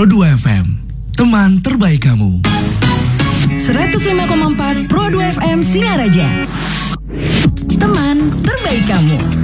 Pro 2 FM, teman terbaik kamu. 105,4 Pro 2 FM Singaraja, teman terbaik kamu.